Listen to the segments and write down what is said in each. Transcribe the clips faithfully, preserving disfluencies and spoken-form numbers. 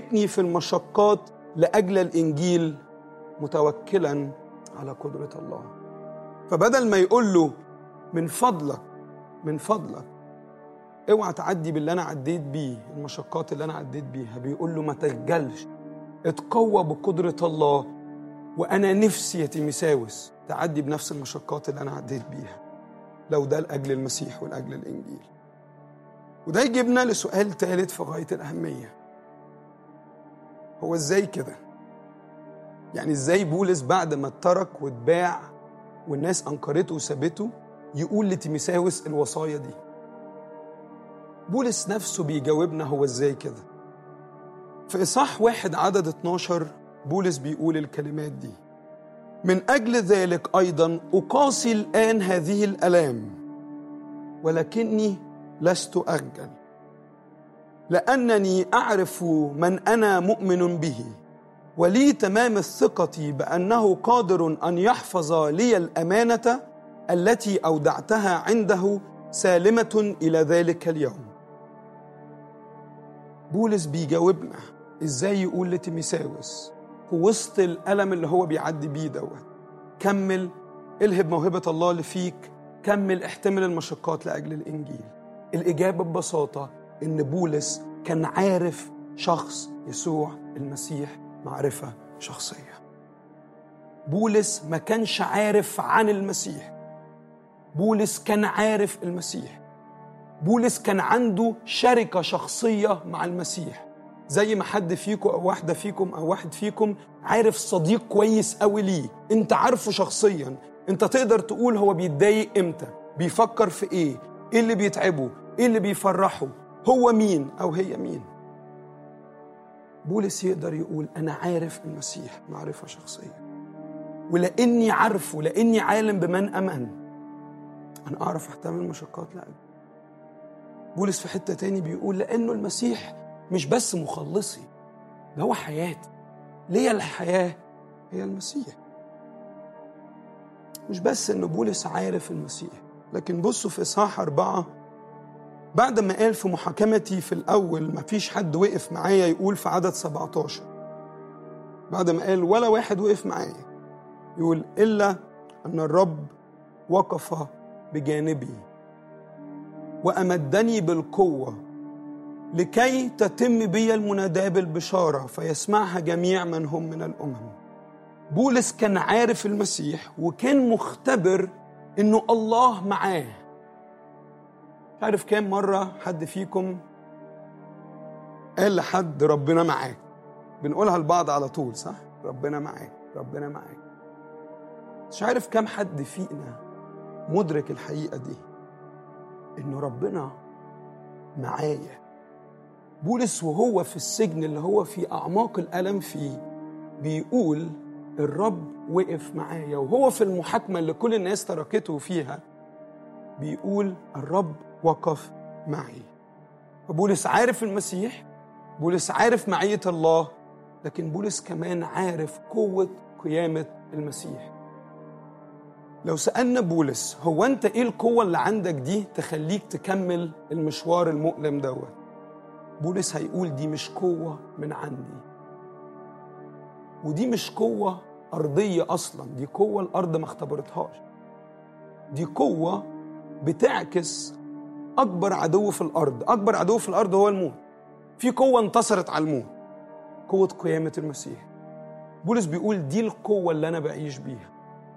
شاركني في المشقات لأجل الإنجيل متوكلا على قدرة الله. فبدل ما يقول له من فضلك من فضلك اوعى تعدي باللي أنا عديت بيه، المشقات اللي أنا عديت بيها، بيقول له ما تخجلش، اتقوى بقدرة الله، وأنا نفسي يا تيموثاوس تعدي بنفس المشقات اللي أنا عديت بيها لو ده لأجل المسيح ولأجل الإنجيل. وده يجيبنا لسؤال ثالث في غاية الأهمية، هو إزاي كده؟ يعني إزاي بولس بعد ما اترك واتباع والناس أنكرته وسابته يقول لتيموثاوس الوصايا دي؟ بولس نفسه بيجاوبنا هو إزاي كده. في إصحاح واحد عدد اتناشر بولس بيقول الكلمات دي: من أجل ذلك أيضا أقاسي الآن هذه الآلام، ولكني لست أخجل، لأنني أعرف من أنا مؤمن به، ولي تمام الثقة بأنه قادر أن يحفظ لي الأمانة التي أودعتها عنده سالمة إلى ذلك اليوم. بولس بيجاوبنا إزاي يقول لتيموثاوس في وسط الألم اللي هو بيعدي بيه دوت: كمل، الهب موهبة الله اللي فيك، كمل، احتمل المشقات لأجل الإنجيل. الإجابة ببساطة إن بولس كان عارف شخص يسوع المسيح معرفة شخصية. بولس ما كانش عارف عن المسيح، بولس كان عارف المسيح. بولس كان عنده شركة شخصية مع المسيح، زي ما حد فيكم أو واحدة فيكم أو واحد فيكم عارف صديق كويس قوي ليه، انت عارفه شخصيا، انت تقدر تقول هو بيتضايق امتى، بيفكر في ايه، ايه اللي بيتعبه، ايه اللي بيفرحه، هو مين أو هي مين. بولس يقدر يقول أنا عارف المسيح معرفة شخصية، ولأني عارفه، لأني عالم بمن أمن، أنا أعرف أحتمل المشقات لأجله. بولس في حتة تاني بيقول لأنه المسيح مش بس مخلصي، ده هو حياتي، ليا الحياة هي المسيح. مش بس إنه بولس عارف المسيح، لكن بصوا في إصحاح أربعة بعد ما قال في محاكمتي في الأول ما فيش حد وقف معايا، يقول في عدد سبعتاشر بعد ما قال ولا واحد وقف معايا، يقول إلا أن الرب وقف بجانبي وأمدني بالقوة لكي تتم بي المناداة بالبشارة فيسمعها جميع من هم من الأمم. بولس كان عارف المسيح وكان مختبر إنه الله معاه. مش عارف كام مرة حد فيكم قال لحد ربنا معاك، بنقولها لبعض على طول صح؟ ربنا معاك، ربنا معاك. مش عارف كام حد فينا مدرك الحقيقة دي إنه ربنا معايا. بولس وهو في السجن اللي هو في أعماق الألم فيه بيقول الرب وقف معايا، وهو في المحاكمة اللي كل الناس تركته فيها بيقول الرب وقف معي. فبولس عارف المسيح، بولس عارف معية الله، لكن بولس كمان عارف قوة قيامة المسيح. لو سألنا بولس هو أنت إيه القوة اللي عندك دي تخليك تكمل المشوار المؤلم دوت، بولس هيقول دي مش قوة من عندي، ودي مش قوة أرضية أصلا، دي قوة الأرض ما اختبرتهاش، دي قوة بتعكس أكبر عدو في الأرض. أكبر عدو في الأرض هو الموت، في قوة انتصرت على الموت، قوة قيامة المسيح. بولس بيقول دي القوة اللي أنا بعيش بيها.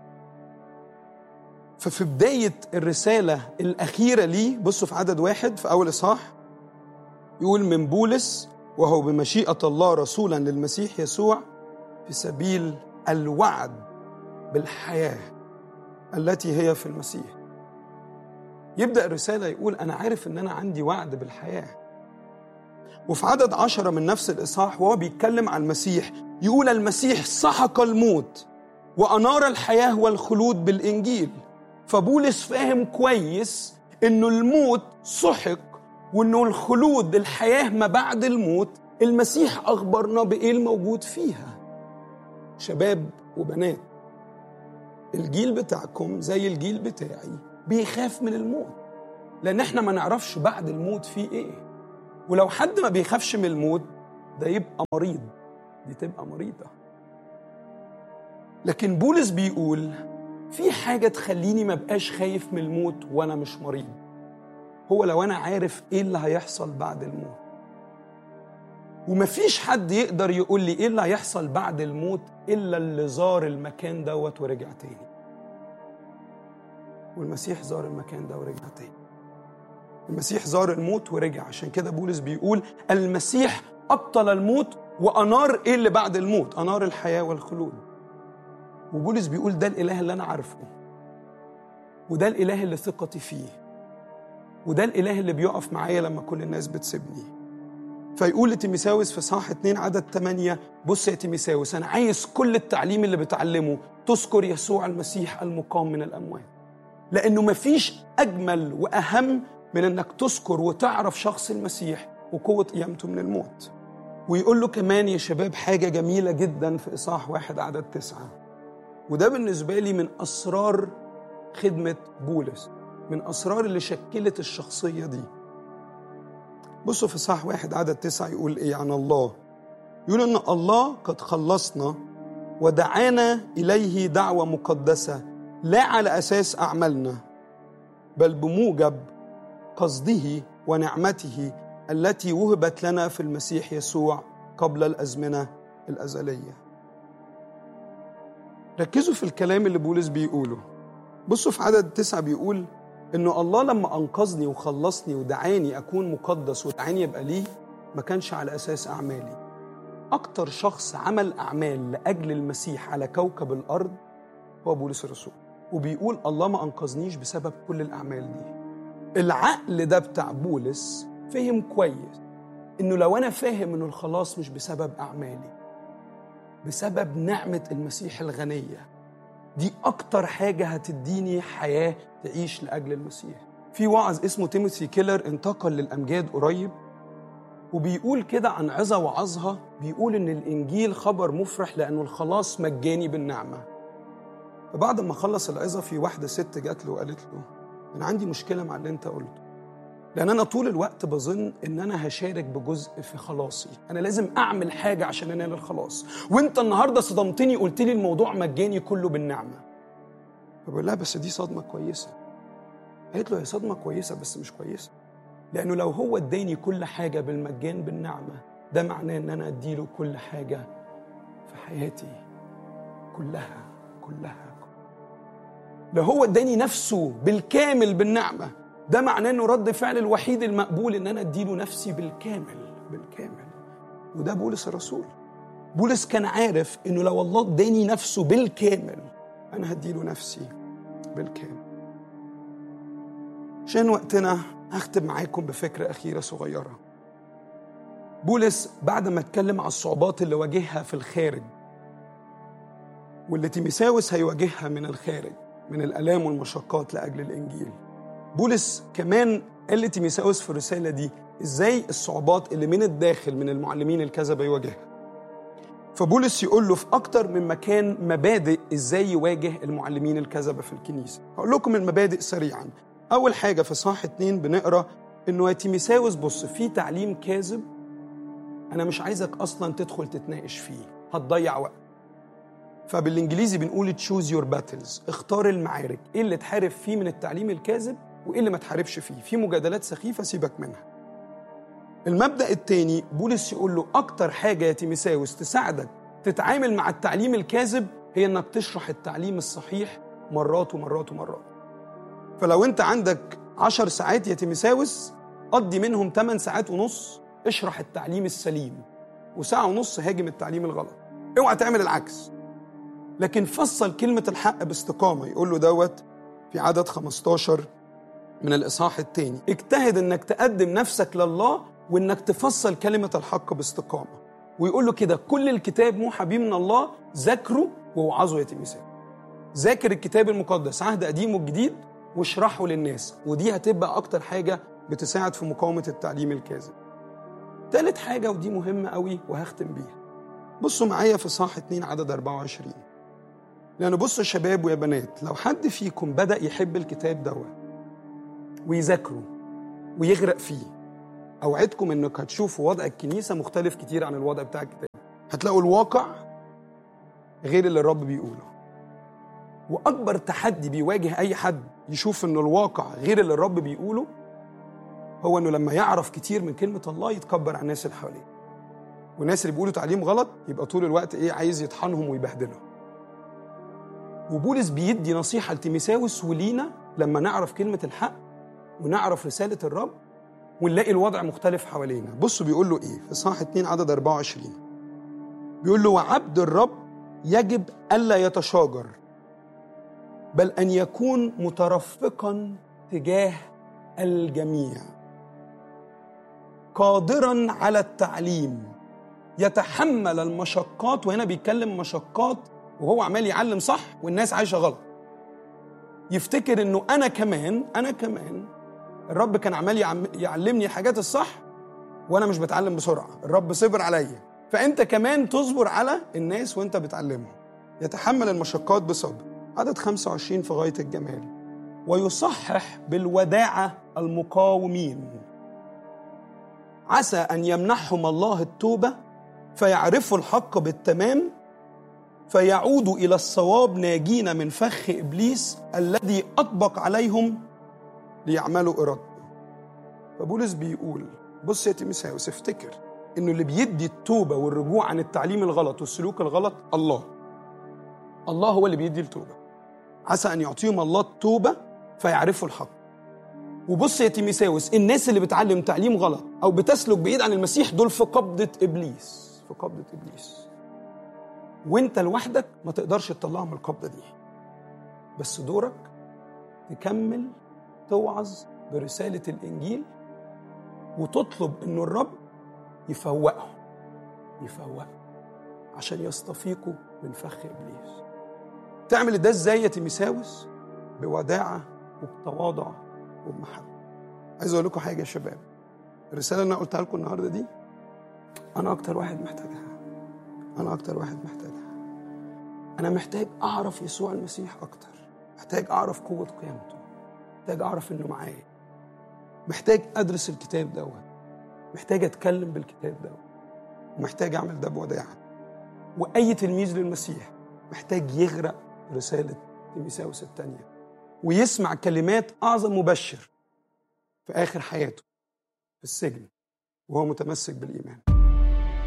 ففي بداية الرسالة الأخيرة ليه بصوا في عدد واحد في أول إصحاح يقول من بولس وهو بمشيئة الله رسولا للمسيح يسوع في سبيل الوعد بالحياة التي هي في المسيح. يبدأ الرسالة يقول أنا عارف أن أنا عندي وعد بالحياة. وفي عدد عشرة من نفس الإصحاح وهو بيتكلم عن المسيح يقول المسيح سحق الموت وأنار الحياة والخلود بالإنجيل. فبولس فاهم كويس أنه الموت سحق وأنه الخلود الحياة ما بعد الموت المسيح أخبرنا بإيه الموجود فيها. شباب وبنات، الجيل بتاعكم زي الجيل بتاعي بيخاف من الموت، لأن احنا ما نعرفش بعد الموت فيه إيه. ولو حد ما بيخافش من الموت ده يبقى مريض، دي تبقى مريضة. لكن بولس بيقول في حاجة تخليني ما بقاش خايف من الموت وأنا مش مريض، هو لو أنا عارف إيه اللي هيحصل بعد الموت. ومفيش حد يقدر يقول لي إيه اللي هيحصل بعد الموت إلا اللي زار المكان دوت ورجع تاني. والمسيح زار المكان ده ورجع تاني. المسيح زار الموت ورجع، عشان كده بولس بيقول المسيح أبطل الموت وأنار إيه اللي بعد الموت؟ أنار الحياة والخلود. وبولس بيقول ده الإله اللي أنا عارفه، وده الإله اللي ثقتي فيه، وده الإله اللي بيقف معايا لما كل الناس بتسيبني. فيقول لتيموثاوس في صح اتنين عدد تمانية، بص يا تيموثاوس أنا عايز كل التعليم اللي بتعلمه تذكر يسوع المسيح المقام من الأموات، لأنه مفيش أجمل وأهم من أنك تذكر وتعرف شخص المسيح وقوة قيامته من الموت. ويقول له كمان يا شباب حاجة جميلة جدا في إصحاح واحد عدد تسعة، وده بالنسبة لي من أسرار خدمة بولس، من أسرار اللي شكلت الشخصية دي. بصوا في إصحاح واحد عدد تسعة يقول إيه عن الله؟ يقول أن الله قد خلصنا ودعانا إليه دعوة مقدسة لا على أساس أعمالنا بل بموجب قصده ونعمته التي وهبت لنا في المسيح يسوع قبل الأزمنة الأزلية. ركزوا في الكلام اللي بولس بيقوله. بصوا في عدد تسعة بيقول إنه الله لما أنقذني وخلصني ودعاني أكون مقدس ودعاني يبقى ليه، ما كانش على أساس أعمالي. أكتر شخص عمل أعمال لأجل المسيح على كوكب الأرض هو بولس الرسول، وبيقول الله ما أنقذنيش بسبب كل الأعمال دي. العقل ده بتاع بولس فهم كويس إنه لو أنا فاهم إنه الخلاص مش بسبب أعمالي، بسبب نعمة المسيح الغنية، دي أكتر حاجة هتديني حياة تعيش لأجل المسيح. في واعظ اسمه تيموثي كيلر انتقل للأمجاد قريب، وبيقول كده عن عظة وعظها، بيقول إن الإنجيل خبر مفرح لأنه الخلاص مجاني بالنعمة. فبعد ما خلص العظة في واحدة ست جات له وقالت له أنا عندي مشكلة مع اللي أنت قلته، لأن أنا طول الوقت بظن إن أنا هشارك بجزء في خلاصي، أنا لازم أعمل حاجة عشان أنال الخلاص، وأنت النهاردة صدمتني قلت لي الموضوع مجاني كله بالنعمة. فبقول لها بس دي صدمة كويسة. قالت له هي صدمة كويسة بس مش كويسة، لأنه لو هو اداني كل حاجة بالمجان بالنعمة، ده معناه إن أنا أديله كل حاجة في حياتي كلها كلها. لو هو اداني نفسه بالكامل بالنعمة، ده معناه إنه رد فعل الوحيد المقبول إن أنا أديله نفسي بالكامل بالكامل. وده بولس الرسول. بولس كان عارف إنه لو الله اداني نفسه بالكامل أنا هديله نفسي بالكامل. عشان وقتنا هختم معاكم بفكرة أخيرة صغيرة. بولس بعد ما اتكلم على الصعوبات اللي واجهها في الخارج واللي تيموثاوس هيواجهها من الخارج من الآلام والمشقات لأجل الإنجيل، بولس كمان قال لتيموثاوس في الرسالة دي إزاي الصعوبات اللي من الداخل من المعلمين الكذبة يواجهها. فبولس يقول له في أكتر من مكان مبادئ إزاي يواجه المعلمين الكذبة في الكنيسة. هقول لكم المبادئ سريعاً. أول حاجة في صح اتنين بنقرأ إنه يا تيموثاوس بص، في تعليم كاذب أنا مش عايزك أصلاً تدخل تتناقش فيه، هتضيع وقت. فبالإنجليزي بنقول choose your battles، اختار المعارك، إيه اللي تحارب فيه من التعليم الكاذب وإيه اللي ما تحاربش فيه. في مجادلات سخيفة سيبك منها. المبدأ التاني بولس يقول له أكتر حاجة يا تيموثاوس تساعدك تتعامل مع التعليم الكاذب هي إنك تشرح التعليم الصحيح مرات ومرات ومرات. فلو أنت عندك عشر ساعات يا تيموثاوس، قضي منهم ثمان ساعات ونص اشرح التعليم السليم، وساعة ونص هاجم التعليم الغلط. اوعى تعمل العكس، لكن فصل كلمة الحق باستقامة. يقول له دوت في عدد خمستاشر من الإصحاح الثاني، اجتهد انك تقدم نفسك لله وانك تفصل كلمة الحق باستقامة. ويقول له كده كل الكتاب موحى به من الله، ذاكره ووعظه يا تيموثاوس. ذاكر الكتاب المقدس عهد قديم وجديد واشرحه للناس، ودي هتبقى أكتر حاجة بتساعد في مقاومة التعليم الكاذب. ثالث حاجة ودي مهمة قوي وهختم بيها، بصوا معايا في صح اتنين عدد أربعة وعشرين. لأن بصوا يا شباب ويا بنات، لو حد فيكم بدأ يحب الكتاب دوت ويذاكره ويغرق فيه اوعدكم انك هتشوفوا وضع الكنيسه مختلف كتير عن الوضع بتاع الكتاب. هتلاقوا الواقع غير اللي الرب بيقوله. واكبر تحدي بيواجه اي حد يشوف انه الواقع غير اللي الرب بيقوله هو انه لما يعرف كتير من كلمه الله يتكبر على الناس اللي حواليه، والناس اللي بيقولوا تعليم غلط يبقى طول الوقت ايه عايز يطحنهم ويبهدلهم. وبولس بيدي نصيحه لتيموثاوس ولينا لما نعرف كلمه الحق ونعرف رساله الرب ونلاقي الوضع مختلف حوالينا. بصوا بيقول له ايه في صح اتنين عدد أربعة وعشرين، بيقول له وعبد الرب يجب ألا يتشاجر بل أن يكون مترفقا تجاه الجميع، قادرا على التعليم، يتحمل المشقات. وهنا بيتكلم مشقات وهو عمال يعلم صح والناس عايشة غلط. يفتكر انه انا كمان انا كمان الرب كان عمال يعلمني الحاجات الصح وانا مش بتعلم بسرعة. الرب صبر عليا، فانت كمان تصبر على الناس وانت بتعلمهم. يتحمل المشقات بصبر. عدد خمسة وعشرين في غاية الجمال، ويصحح بالوداعة المقاومين، عسى أن يمنحهم الله التوبة فيعرفوا الحق بالتمام فيعودوا إلى الصواب ناجين من فخ إبليس الذي أطبق عليهم ليعملوا إرادته. فبولس بيقول بص يا تيموثاوس، افتكر إنه اللي بيدي التوبة والرجوع عن التعليم الغلط والسلوك الغلط الله. الله هو اللي بيدي التوبة. عسى أن يعطيهم الله التوبة فيعرفوا الحق. وبص يا تيموثاوس، الناس اللي بتعلم تعليم غلط أو بتسلك بعيد عن المسيح دول في قبضة إبليس، في قبضة إبليس. وانت لوحدك ما تقدرش تطلعهم من القبضة دي، بس دورك تكمل توعظ برسالة الإنجيل وتطلب إنه الرب يفوقهم يفوقهم عشان يستفيقوا من فخ إبليس. تعمل ده ازاي يا تيموثاوس؟ بوداعة وبتواضع وبمحبة. عايز اقول لكم حاجة يا شباب، الرسالة اللي انا قلتها لكم النهاردة دي انا اكتر واحد محتاجها. انا اكتر واحد محتاجها. انا محتاج اعرف يسوع المسيح اكتر، محتاج اعرف قوة قيامته، محتاج اعرف انه معايا، محتاج ادرس الكتاب دوت، محتاج اتكلم بالكتاب دوت، ومحتاج اعمل ده بوداعة. واي تلميذ للمسيح محتاج يغرق رسالة تيموثاوس الثانية ويسمع كلمات أعظم مبشر في آخر حياته في السجن وهو متمسك بالإيمان.